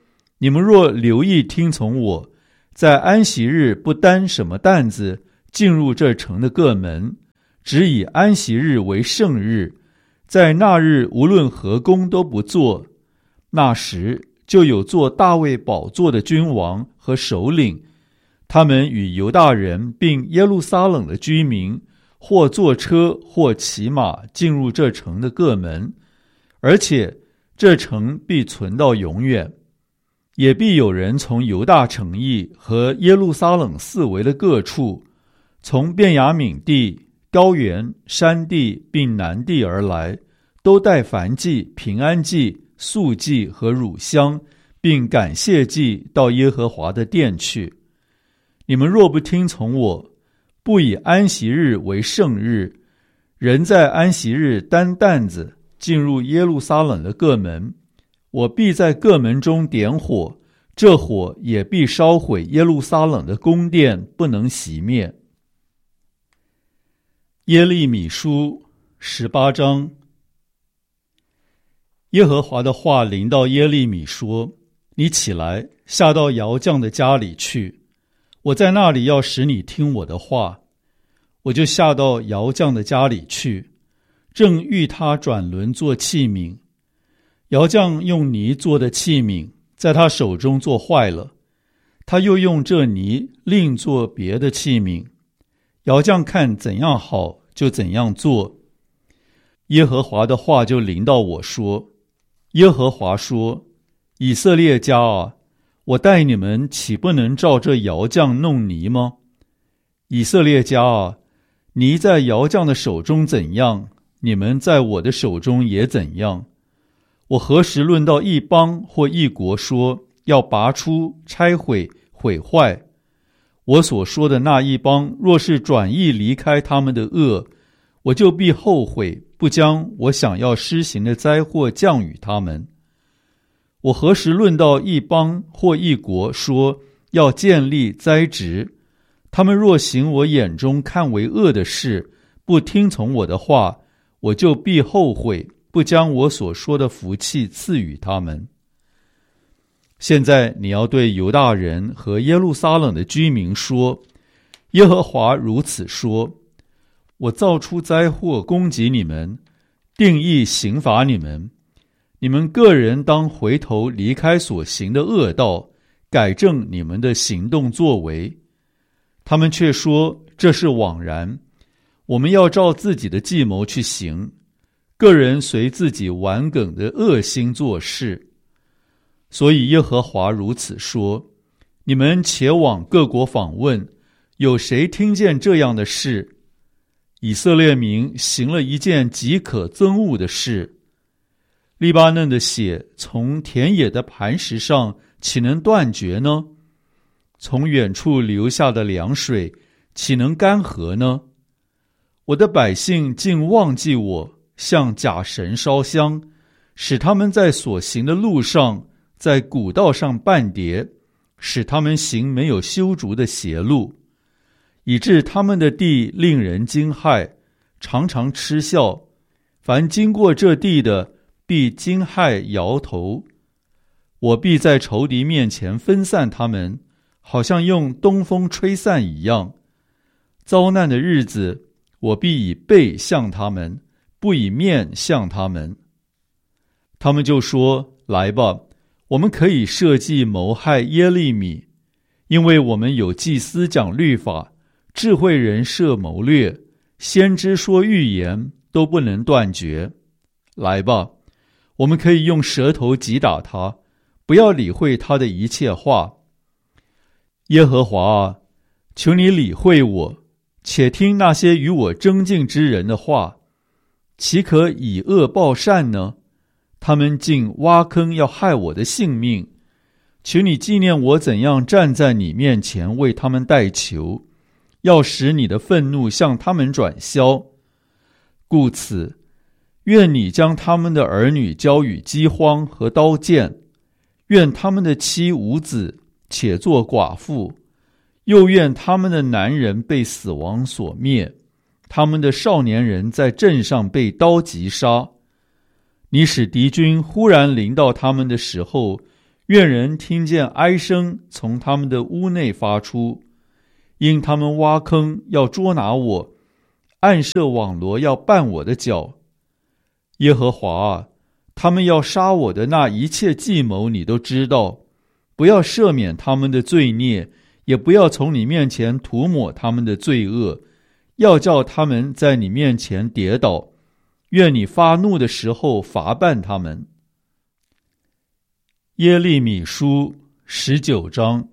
你们若留意听从我，在安息日不担什么担子进入这城的各门，只以安息日为圣日，在那日无论何工都不做，那时就有坐大卫宝座的君王和首领，他们与犹大人并耶路撒冷的居民，或坐车或骑马进入这城的各门，而且这城必存到永远。也必有人从犹大城邑和耶路撒冷四围的各处，从便雅悯地、高原、山地并南地而来，都带燔祭、平安祭、素祭和乳香，并感谢祭到耶和华的殿去。你们若不听从我，不以安息日为圣日，人在安息日担担子进入耶路撒冷的各门，我必在各门中点火，这火也必烧毁耶路撒冷的宫殿，不能熄灭。耶利米书18章。耶和华的话临到耶利米说：你起来，下到窑匠的家里去，我在那里要使你听我的话。我就下到窑匠的家里去，正欲他转轮做器皿。窑匠用泥做的器皿在他手中做坏了，他又用这泥另做别的器皿。窑匠看怎样好，就怎样做。耶和华的话就临到我说：耶和华说，以色列家啊，我待你们岂不能照这窑匠弄泥吗？以色列家啊，泥在窑匠的手中怎样，你们在我的手中也怎样。我何时论到一邦或一国说要拔出、拆毁、毁坏？我所说的那一邦若是转意离开他们的恶，我就必后悔，不将我想要施行的灾祸降与他们。我何时论到一邦或一国说要建立栽植？他们若行我眼中看为恶的事，不听从我的话，我就必后悔，不将我所说的福气赐予他们。现在你要对犹大人和耶路撒冷的居民说：耶和华如此说，我造出灾祸攻击你们，定义刑罚你们，你们个人当回头离开所行的恶道，改正你们的行动作为。他们却说这是枉然，我们要照自己的计谋去行，个人随自己顽梗的恶心做事。所以耶和华如此说：你们且往各国访问，有谁听见这样的事？以色列民行了一件极可憎恶的事。利巴嫩的血从田野的磐石上岂能断绝呢？从远处流下的凉水岂能干涸呢？我的百姓竟忘记我，向假神烧香，使他们在所行的路上，在古道上絆跌，使他们行没有修筑的邪路，以致他们的地令人惊骇，常常嗤笑。凡经过这地的，必惊骇摇头。我必在仇敌面前分散他们，好像用东风吹散一样。遭难的日子，我必以背向他们，不以面向他们。他们就说：来吧，我们可以设计谋害耶利米，因为我们有祭司讲律法，智慧人设谋略，先知说预言，都不能断绝。来吧，我们可以用舌头击打他，不要理会他的一切话。耶和华啊，求你理会我，且听那些与我争竞之人的话。岂可以恶报善呢？他们竟挖坑要害我的性命。求你纪念我怎样站在你面前为他们代求，要使你的愤怒向他们转消。故此，愿你将他们的儿女交与饥荒和刀剑，愿他们的妻无子，且作寡妇，又愿他们的男人被死亡所灭，他们的少年人在阵上被刀击杀。你使敌军忽然临到他们的时候， 愿人听见哀声从他们的屋内发出，因他们挖坑要捉拿我，暗设网罗要绊我的脚。耶和华啊，他们要杀我的那一切计谋你都知道，不要赦免他们的罪孽，也不要从你面前涂抹他们的罪恶，要叫他们在你面前跌倒，愿你发怒的时候罚办他们。耶利米书19章。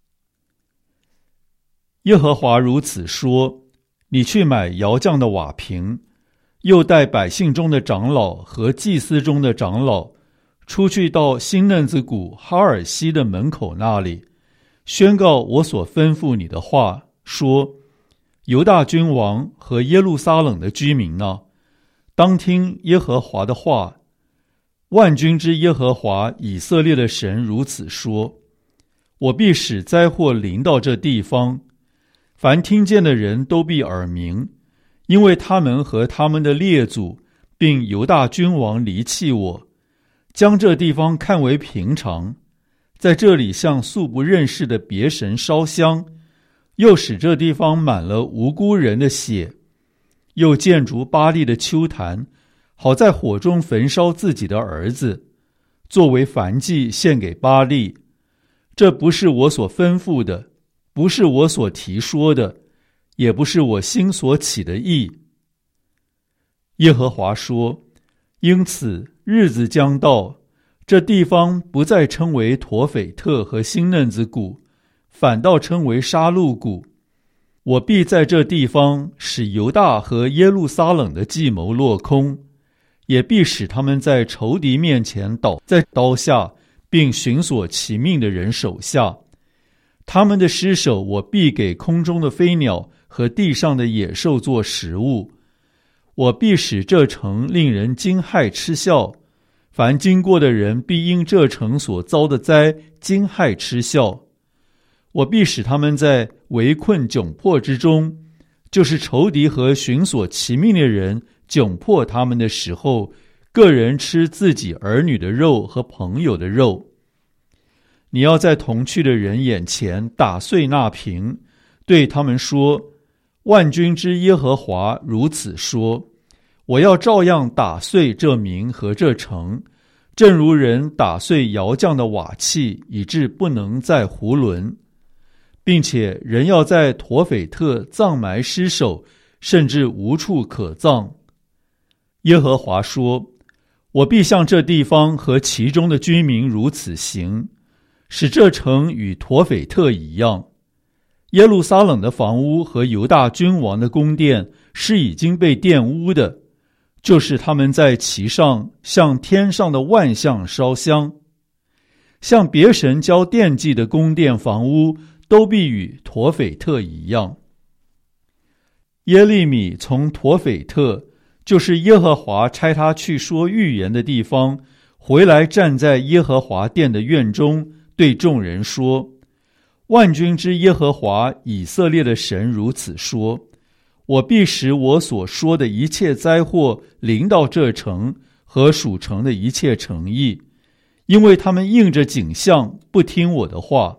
耶和华如此说：你去买窑匠的瓦瓶，又带百姓中的长老和祭司中的长老，出去到新嫩子谷哈尔西的门口那里，宣告我所吩咐你的话，说：犹大君王和耶路撒冷的居民啊，当听耶和华的话。万军之耶和华以色列的神如此说：我必使灾祸临到这地方，凡听见的人都必耳鸣，因为他们和他们的列祖并犹大君王离弃我，将这地方看为平常，在这里向素不认识的别神烧香，又使这地方满了无辜人的血，又建筑巴力的丘坛，好在火中焚烧自己的儿子，作为燔祭献给巴力。这不是我所吩咐的，不是我所提说的，也不是我心所起的意。耶和华说：因此日子将到，这地方不再称为陀斐特和新嫩子谷，反倒称为杀戮谷。我必在这地方使犹大和耶路撒冷的计谋落空，也必使他们在仇敌面前倒在刀下，并寻索其命的人手下。他们的尸首我必给空中的飞鸟和地上的野兽做食物。我必使这城令人惊骇嗤笑，凡经过的人必因这城所遭的灾惊骇嗤笑。我必使他们在围困窘迫之中，就是仇敌和寻索其命的人窘迫他们的时候，个人吃自己儿女的肉和朋友的肉。你要在同去的人眼前打碎那瓶，对他们说：万军之耶和华如此说，我要照样打碎这民和这城，正如人打碎窑匠的瓦器，以致不能再囫囵，并且人要在陀斐特葬埋尸首，甚至无处可葬。耶和华说：我必向这地方和其中的居民如此行，使这城与陀斐特一样。耶路撒冷的房屋和犹大君王的宫殿是已经被玷污的，就是他们在其上向天上的万象烧香，向别神交奠祭的宫殿房屋都必与陀斐特一样。耶利米从陀斐特，就是耶和华差他去说预言的地方，回来站在耶和华殿的院中，对众人说：万军之耶和华以色列的神如此说，我必使我所说的一切灾祸临到这城和属城的一切城邑，因为他们应着景象不听我的话。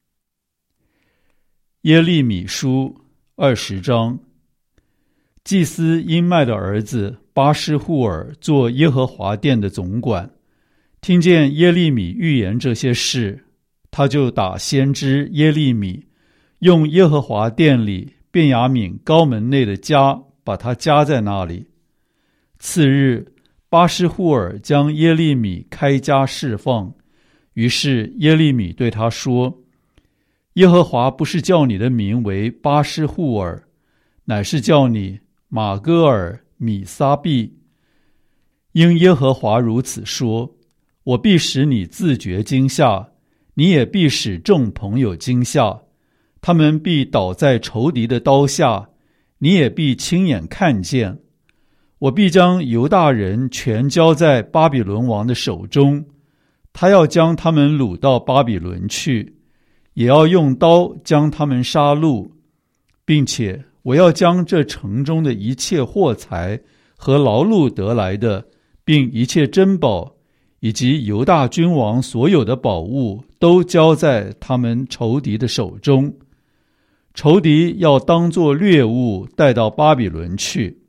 耶利米书20章。祭司因麦的儿子巴施户尔做耶和华殿的总管，听见耶利米预言这些事，他就打先知耶利米，用耶和华殿里便雅悯高门内的家把他夹在那里。次日，巴施户尔将耶利米开家释放，于是耶利米对他说：耶和华不是叫你的名为巴施户尔，乃是叫你马戈尔米撒毕。因耶和华如此说，我必使你自觉惊吓，你也必使众朋友惊吓，他们必倒在仇敌的刀下，你也必亲眼看见。我必将犹大人全交在巴比伦王的手中，他要将他们掳到巴比伦去，也要用刀将他们杀戮，并且我要将这城中的一切货财和劳碌得来的，并一切珍宝， 以及犹大君王所有的宝物都交在他们仇敌的手中，仇敌要当作掠物带到巴比伦去。